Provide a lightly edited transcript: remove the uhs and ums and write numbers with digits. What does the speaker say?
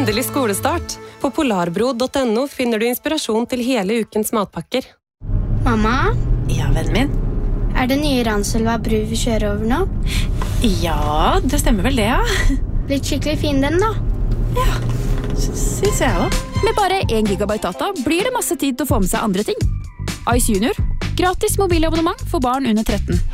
Endelig skolestart. På polarbro.no finner du inspirasjon til hele ukens matpakker. Mamma? Ja, vennen min. Det nye Ranselva bru vi kjører over nå? Ja, det stemmer vel det, ja. Blitt skikkelig fin den da. Ja, synes jeg også. Med bare 1 gigabyte data blir det masse tid til å få med seg andre ting. Ice Junior. Gratis mobilabonnement for barn under 13.